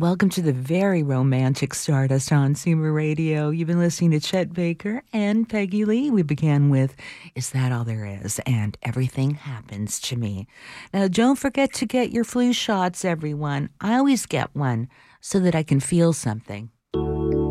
Welcome to the very romantic Stardust on Sumer Radio. You've been listening to Chet Baker and Peggy Lee. We began with Is That All There Is? And Everything Happens to Me. Now, don't forget to get your flu shots, everyone. I always get one so that I can feel something.